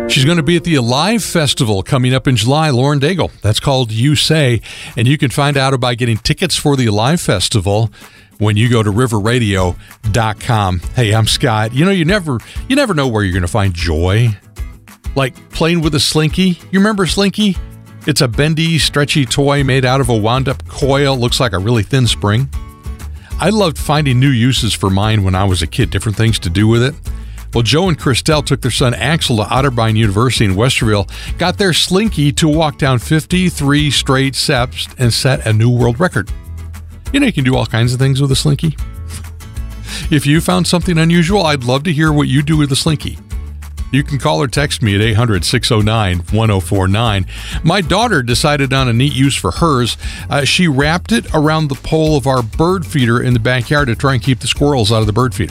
She's going to be at the Alive Festival coming up in July, Lauren Daigle. That's called You Say. And you can find out about getting tickets for the Alive Festival when you go to riverradio.com. Hey, I'm Scott. You never know where you're going to find joy. Like playing with a Slinky. You remember Slinky? It's a bendy, stretchy toy made out of a wound-up coil. Looks like a really thin spring. I loved finding new uses for mine when I was a kid, different things to do with it. Well, Joe and Christelle took their son Axel to Otterbein University in Westerville, got their Slinky to walk down 53 straight steps and set a new world record. You can do all kinds of things with a Slinky. If you found something unusual, I'd love to hear what you do with a Slinky. You can call or text me at 800-609-1049. My daughter decided on a neat use for hers. She wrapped it around the pole of our bird feeder in the backyard to try and keep the squirrels out of the bird feeder.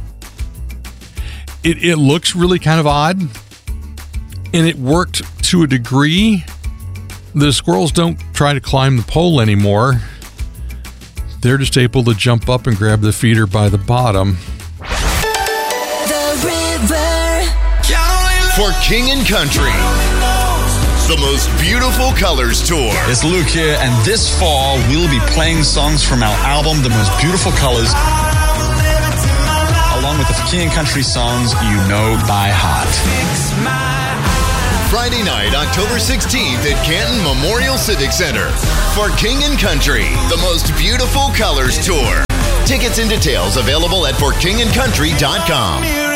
It looks really kind of odd, and it worked to a degree. The squirrels don't try to climb the pole anymore. They're just able to jump up and grab the feeder by the bottom. The River. For King and Country, the most beautiful colors tour. It's Luke here, and this fall we'll be playing songs from our album, The Most Beautiful Colors, along with the King and Country songs you know by heart. Friday night, October 16th at Canton Memorial Civic Center for King and Country, the most beautiful colors tour. Tickets and details available at forkingandcountry.com.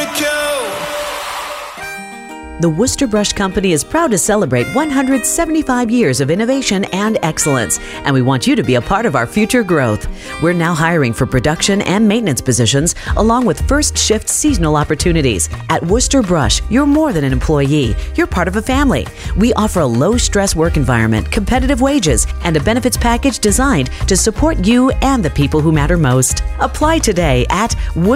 The Worcester Brush Company is proud to celebrate 175 years of innovation and excellence, and we want you to be a part of our future growth. We're now hiring for production and maintenance positions, along with first shift seasonal opportunities. At Worcester Brush, you're more than an employee. You're part of a family. We offer a low-stress work environment, competitive wages, and a benefits package designed to support you and the people who matter most. Apply today at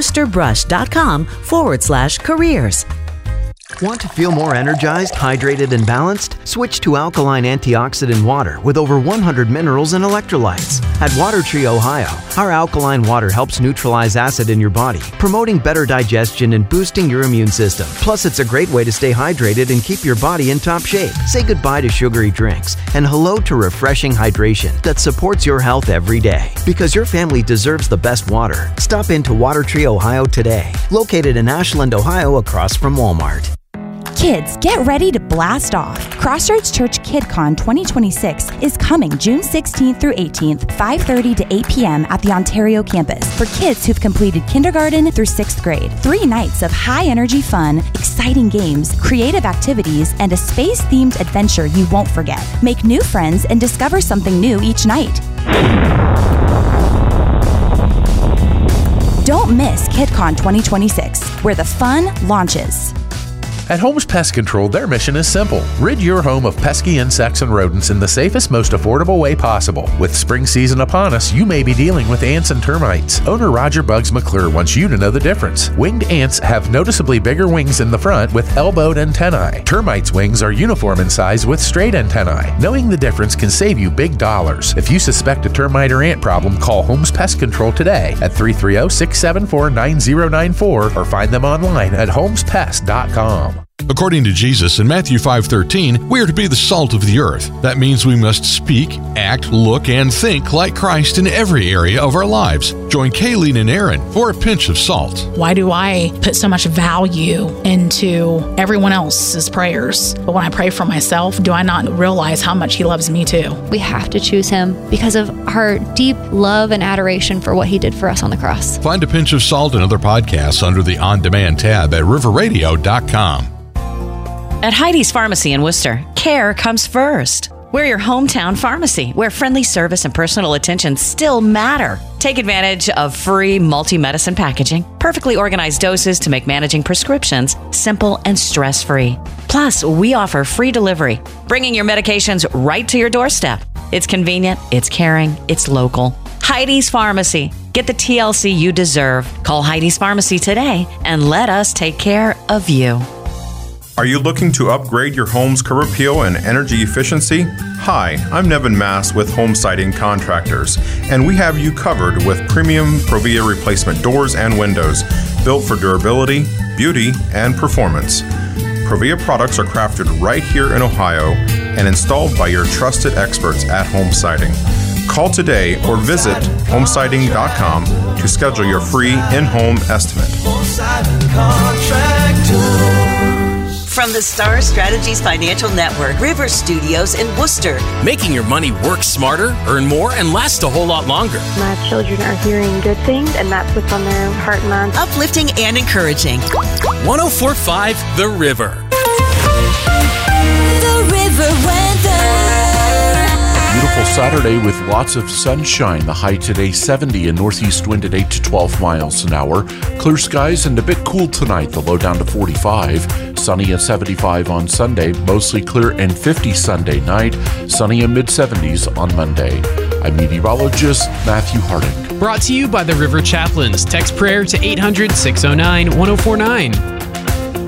worcesterbrush.com/careers. Want to feel more energized, hydrated, and balanced? Switch to alkaline antioxidant water with over 100 minerals and electrolytes. At Water Tree, Ohio, our alkaline water helps neutralize acid in your body, promoting better digestion and boosting your immune system. Plus, it's a great way to stay hydrated and keep your body in top shape. Say goodbye to sugary drinks and hello to refreshing hydration that supports your health every day. Because your family deserves the best water. Stop into Water Tree, Ohio today. Located in Ashland, Ohio, across from Walmart. Kids, get ready to blast off. Crossroads Church KidCon 2026 is coming June 16th through 18th, 5:30 to 8 p.m. at the Ontario campus for kids who've completed kindergarten through 6th grade. 3 nights of high-energy fun, exciting games, creative activities, and a space-themed adventure you won't forget. Make new friends and discover something new each night. Don't miss KidCon 2026, where the fun launches. At Holmes Pest Control, their mission is simple. Rid your home of pesky insects and rodents in the safest, most affordable way possible. With spring season upon us, you may be dealing with ants and termites. Owner Roger Bugs McClure wants you to know the difference. Winged ants have noticeably bigger wings in the front with elbowed antennae. Termites' wings are uniform in size with straight antennae. Knowing the difference can save you big dollars. If you suspect a termite or ant problem, call Holmes Pest Control today at 330-674-9094 or find them online at holmespest.com. According to Jesus in Matthew 5:13, we are to be the salt of the earth. That means we must speak, act, look, and think like Christ in every area of our lives. Join Kayleen and Aaron for a pinch of salt. Why do I put so much value into everyone else's prayers? But when I pray for myself, do I not realize how much He loves me too? We have to choose Him because of our deep love and adoration for what He did for us on the cross. Find a pinch of salt and other podcasts under the On Demand tab at riverradio.com. At Heidi's Pharmacy in Worcester, care comes first. We're your hometown pharmacy, where friendly service and personal attention still matter. Take advantage of free multi-medicine packaging, perfectly organized doses to make managing prescriptions simple and stress-free. Plus, we offer free delivery, bringing your medications right to your doorstep. It's convenient, it's caring, it's local. Heidi's Pharmacy. Get the TLC you deserve. Call Heidi's Pharmacy today and let us take care of you. Are you looking to upgrade your home's curb appeal and energy efficiency? Hi, I'm Nevin Mass with Home Siding Contractors, and we have you covered with premium Provia replacement doors and windows built for durability, beauty, and performance. Provia products are crafted right here in Ohio and installed by your trusted experts at Home Siding. Call today or visit homesiding.com to schedule your free in-home estimate. From the Star Strategies Financial Network, River Studios in Worcester. Making your money work smarter, earn more, and last a whole lot longer. My children are hearing good things, and that's what's on their heart and mind. Uplifting and encouraging. 104.5 The River. The River weather. Beautiful Saturday with lots of sunshine. The high today 70 and northeast wind at 8 to 12 miles an hour. Clear skies and a bit cool tonight. The low down to 45. Sunny at 75 on Sunday. Mostly clear and 50 Sunday night. Sunny and mid-70s on Monday. I'm meteorologist Matthew Harding. Brought to you by the River Chaplains. Text prayer to 800-609-1049.